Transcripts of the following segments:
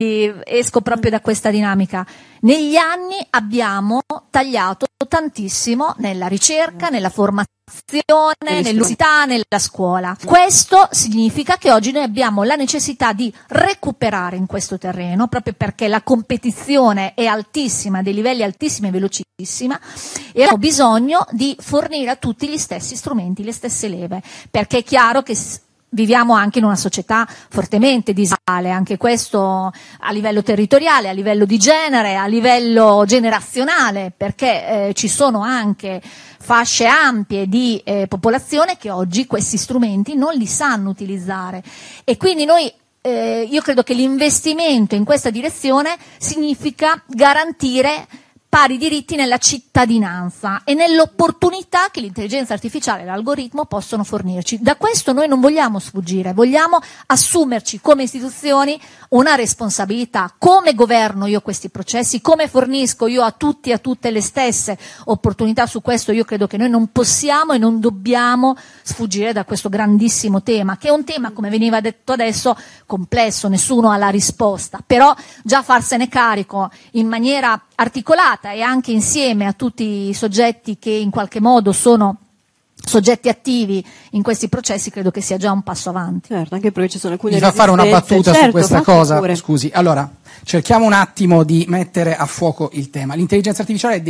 esco proprio da questa dinamica. Negli anni abbiamo tagliato tantissimo nella ricerca, nella formazione, nell'università, nella scuola. Questo significa che oggi noi abbiamo la necessità di recuperare in questo terreno, proprio perché la competizione è altissima, dei livelli altissimi e velocissima, e abbiamo bisogno di fornire a tutti gli stessi strumenti, le stesse leve, perché è chiaro che viviamo anche in una società fortemente disale, anche questo a livello territoriale, a livello di genere, a livello generazionale, perché ci sono anche fasce ampie di popolazione che oggi questi strumenti non li sanno utilizzare, e quindi io credo che l'investimento in questa direzione significa garantire pari diritti nella cittadinanza e nell'opportunità che l'intelligenza artificiale e l'algoritmo possono fornirci. Da questo noi non vogliamo sfuggire, vogliamo assumerci come istituzioni una responsabilità. Come governo io questi processi, come fornisco io a tutti e a tutte le stesse opportunità? Su questo io credo che noi non possiamo e non dobbiamo sfuggire da questo grandissimo tema, che è un tema, come veniva detto adesso, complesso, nessuno ha la risposta, però già farsene carico in maniera articolata e anche insieme a tutti i soggetti che in qualche modo sono soggetti attivi in questi processi, credo che sia già un passo avanti. Certo, anche perché ci sono alcune Mi fa fare una battuta su questa cosa, pure. Scusi. Allora, cerchiamo un attimo di mettere a fuoco il tema. L'intelligenza artificiale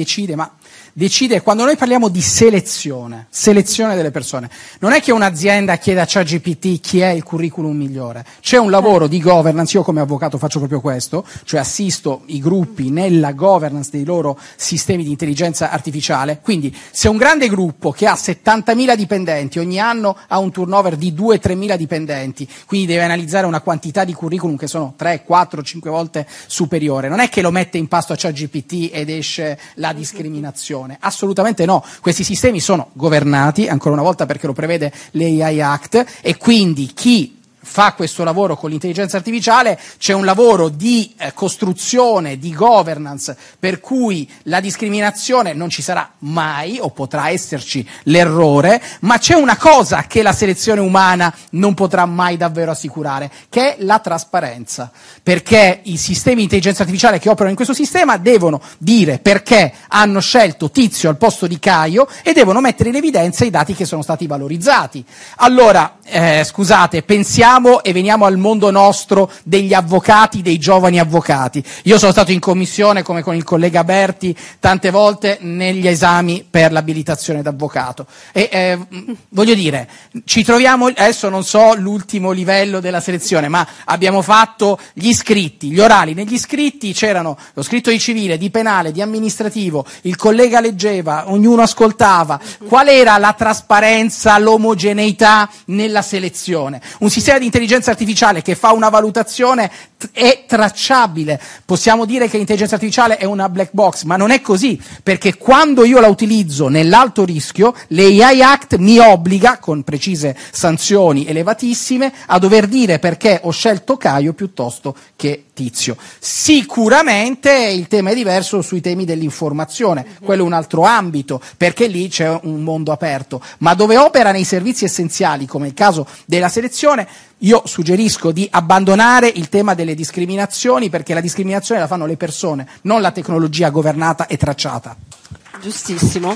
decide quando noi parliamo di selezione delle persone. Non è che un'azienda chiede a ChatGPT chi è il curriculum migliore. C'è un lavoro di governance, io come avvocato faccio proprio questo, cioè assisto i gruppi nella governance dei loro sistemi di intelligenza artificiale. Quindi se un grande gruppo che ha 70.000 dipendenti, ogni anno ha un turnover di 2-3.000 dipendenti, quindi deve analizzare una quantità di curriculum che sono 3, 4, 5 volte superiore, non è che lo mette in pasto a ChatGPT ed esce la discriminazione. Assolutamente no, questi sistemi sono governati, ancora una volta perché lo prevede l'AI Act, e quindi chi fa questo lavoro con l'intelligenza artificiale c'è un lavoro di costruzione, di governance, per cui la discriminazione non ci sarà mai, o potrà esserci l'errore, ma c'è una cosa che la selezione umana non potrà mai davvero assicurare, che è la trasparenza, perché i sistemi di intelligenza artificiale che operano in questo sistema devono dire perché hanno scelto Tizio al posto di Caio e devono mettere in evidenza i dati che sono stati valorizzati. Allora, scusate, pensiamo e veniamo al mondo nostro degli avvocati, dei giovani avvocati. Io sono stato in commissione, come con il collega Berti, tante volte negli esami per l'abilitazione d'avvocato. E voglio dire, ci troviamo, adesso non so l'ultimo livello della selezione, ma abbiamo fatto gli iscritti, gli orali. Negli iscritti c'erano lo scritto di civile, di penale, di amministrativo, il collega leggeva, ognuno ascoltava. Qual era la trasparenza, l'omogeneità nella selezione? Un sistema di intelligenza artificiale che fa una valutazione è tracciabile. Possiamo dire che l'intelligenza artificiale è una black box, ma non è così, perché quando io la utilizzo nell'alto rischio, l'AI Act mi obbliga, con precise sanzioni elevatissime, a dover dire perché ho scelto Caio piuttosto che Tizio. Sicuramente il tema è diverso sui temi dell'informazione, quello è un altro ambito, perché lì c'è un mondo aperto, ma dove opera nei servizi essenziali, come il caso della selezione, io suggerisco di abbandonare il tema delle discriminazioni, perché la discriminazione la fanno le persone, non la tecnologia governata e tracciata. Giustissimo.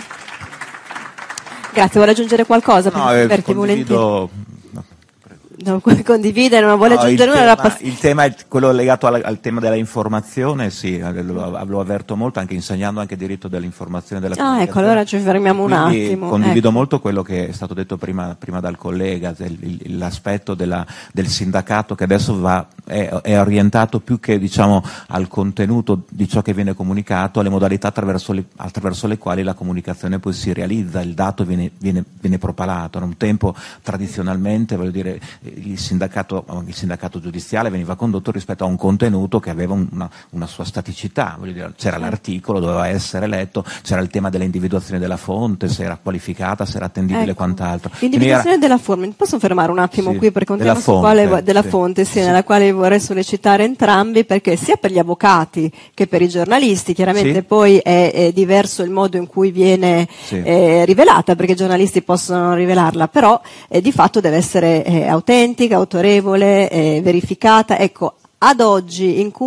Grazie, vuole aggiungere qualcosa? Condivido. No, condivide, non vuole aggiungere nulla. Il tema è quello legato al tema della informazione, sì, lo avverto molto, anche insegnando anche diritto dell'informazione e della comunicazione. Ecco, allora ci fermiamo un attimo. Condivido molto quello che è stato detto prima dal collega, l'aspetto del sindacato che adesso è orientato più che, diciamo, al contenuto di ciò che viene comunicato, alle modalità attraverso le quali la comunicazione poi si realizza, il dato viene propalato. Un tempo tradizionalmente, voglio dire, il sindacato giudiziale veniva condotto rispetto a un contenuto che aveva una sua staticità, voglio dire, c'era l'articolo, doveva essere letto, c'era il tema dell'individuazione della fonte, se era qualificata, se era attendibile, quant'altro. L'individuazione della fonte, posso fermare un attimo qui perché un tema della fonte, nella quale vorrei sollecitare entrambi, perché sia per gli avvocati che per i giornalisti, chiaramente poi è diverso il modo in cui viene rivelata, perché i giornalisti possono rivelarla, però di fatto deve essere autentica, autorevole, verificata. Ecco, ad oggi in cui